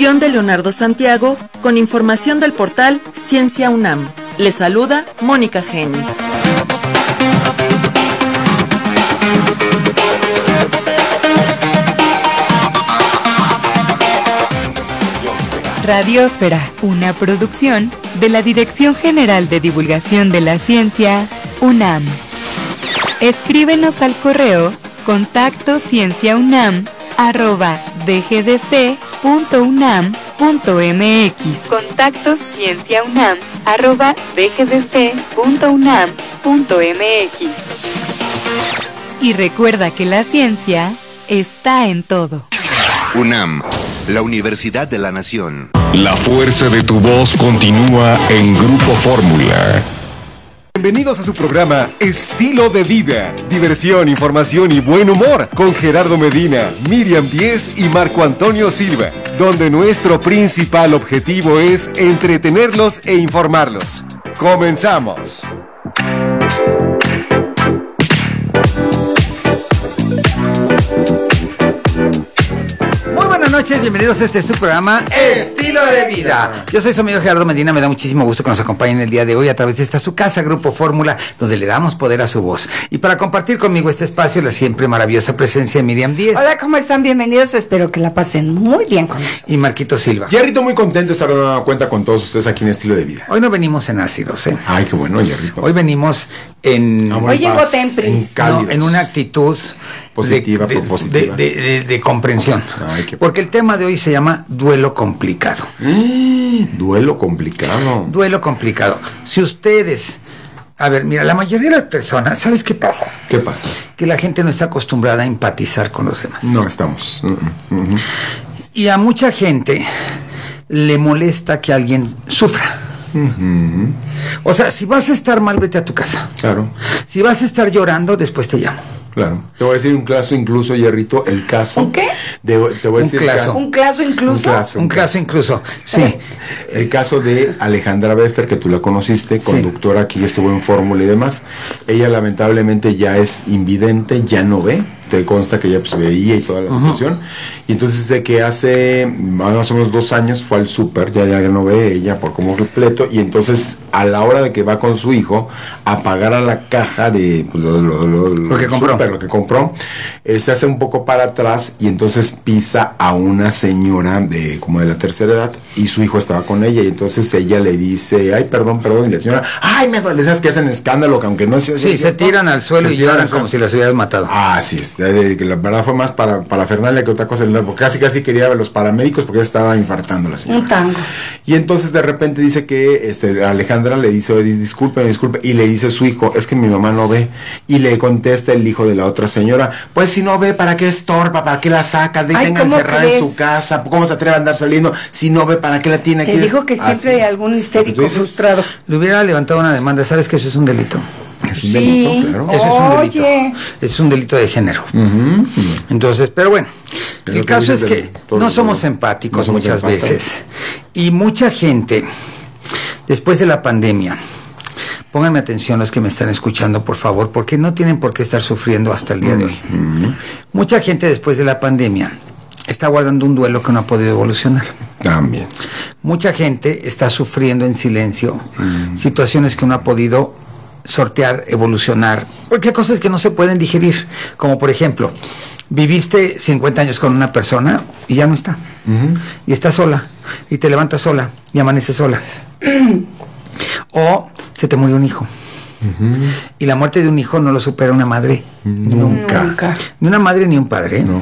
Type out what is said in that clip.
Guión de Leonardo Santiago, con información del portal Ciencia UNAM. Les saluda Mónica Genis. Radiosfera, una producción de la Dirección General de Divulgación de la Ciencia, UNAM. Escríbenos al correo contactocienciaunam@dgdc.unam.mx. contactocienciaunam@dgdc.unam.mx. Y recuerda que la ciencia está en todo. UNAM, la Universidad de la Nación. La fuerza de tu voz continúa en Grupo Fórmula. Bienvenidos a su programa Estilo de Vida, diversión, información y buen humor con Gerardo Medina, Miriam Díez y Marco Antonio Silva, donde nuestro principal objetivo es entretenerlos e informarlos. ¡Comenzamos! Buenas noches, bienvenidos a este su programa Estilo de Vida. Yo soy su amigo Gerardo Medina, me da muchísimo gusto que nos acompañen el día de hoy a través de esta su casa, Grupo Fórmula, donde le damos poder a su voz. Y para compartir conmigo este espacio, la siempre maravillosa presencia de Miriam Díez. Hola, ¿cómo están? Bienvenidos, espero que la pasen muy bien con nosotros. Y Marquito Silva. Jerrito, muy contento de estar dando cuenta con todos ustedes aquí en Estilo de Vida. Hoy no venimos en ácidos, ¿eh? Ay, qué bueno, Jerrito. Hoy venimos en... Hoy llegó Tempris. En una actitud positiva, propositiva. De comprensión. Ay, qué... Porque el tema de hoy se llama duelo complicado. Duelo complicado. Duelo complicado. Si ustedes... A ver, mira, la mayoría de las personas, ¿sabes qué pasa? ¿Qué pasa? Que la gente no está acostumbrada a empatizar con los demás. No estamos. Y a mucha gente le molesta que alguien sufra. O sea, si vas a estar mal, vete a tu casa. Claro. Si vas a estar llorando, después te llamo. Claro. Te voy a decir un caso incluso, Jerrito, el caso. ¿Un qué? Te voy a decir ¿Un caso incluso? Un caso incluso, sí. El caso de Alejandra Beffer, que tú la conociste, conductora aquí, estuvo en Fórmula y demás. Ella lamentablemente ya es invidente, ya no ve. Te consta que ella pues veía y toda la situación. Y entonces de que hace más o menos 2 años fue al súper, ya no ve ella por como completo, y entonces a la hora de que va con su hijo a pagar a la caja de pues, lo que compró, se hace un poco para atrás y entonces pisa a una señora de como de la tercera edad y su hijo estaba con ella y entonces ella le dice, ay, perdón, y la señora, ay, me duele, esas que hacen escándalo, que aunque no sea... Sí, se tiran al suelo y lloran como si las hubieras matado. Ah, sí, que la verdad fue más para Fernalia que otra cosa, porque casi quería ver los paramédicos porque estaba infartando la señora. Un tango. Y entonces de repente dice que Alejandra le dice, disculpe, y le dice a su hijo, es que mi mamá no ve, y le contesta el hijo de la otra señora, pues si no ve, ¿para qué estorba? ¿Para qué la sacas? Déjenla encerrada en su casa, ¿cómo se atreve a andar saliendo? Si no ve, ¿para qué la tiene aquí? Te dijo que siempre hay algún histérico frustrado. Le hubiera levantado una demanda, ¿sabes que eso es un delito? Es un delito, claro. Eso es un delito. Es un delito de género. Entonces, pero bueno, el caso es que no somos empáticos muchas veces. Y mucha gente, después de la pandemia, pónganme atención los que me están escuchando, por favor, porque no tienen por qué estar sufriendo hasta el día de hoy. Mucha gente después de la pandemia está guardando un duelo que no ha podido evolucionar. También. Mucha gente está sufriendo en silencio situaciones que no ha podido sortear, evolucionar, porque hay cosas que no se pueden digerir, como por ejemplo, viviste 50 años con una persona y ya no está, y estás sola, y te levantas sola, y amaneces sola, o se te murió un hijo, y la muerte de un hijo no lo supera una madre nunca. Ni una madre ni un padre, no.